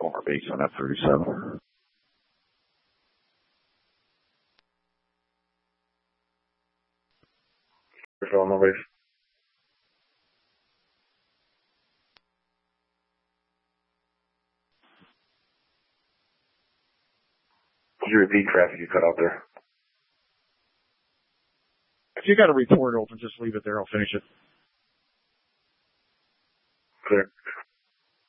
corner base on F-37. On the base. Could you repeat traffic you cut out there? If you got a report open, just leave it there. I'll finish it. Clear.